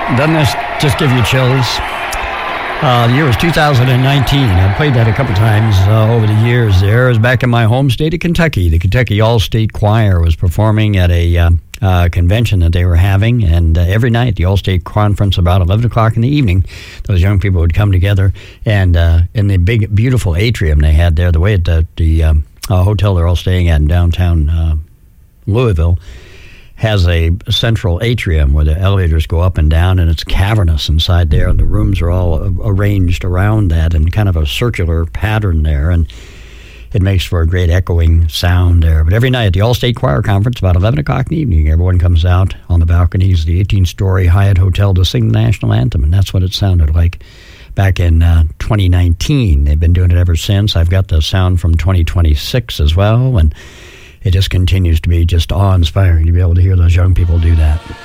Doesn't this just give you chills? The year was 2019. I played that a couple times over the years there. It was back in my home state of Kentucky. The Kentucky All-State Choir was performing at a convention that they were having, and every night, the All-State Conference, about 11 o'clock in the evening, those young people would come together, and in the big, beautiful atrium they had there, the way at the hotel they're all staying at in downtown Louisville, has a central atrium where the elevators go up and down, and it's cavernous inside there, and the rooms are all arranged around that in kind of a circular pattern there, and it makes for a great echoing sound there. But every night at the All-State Choir Conference, about 11 o'clock in the evening, everyone comes out on the balconies of the 18-story Hyatt Hotel to sing the national anthem, and that's what it sounded like back in 2019. They've been doing it ever since. I've got the sound from 2026 as well, and it just continues to be just awe-inspiring to be able to hear those young people do that.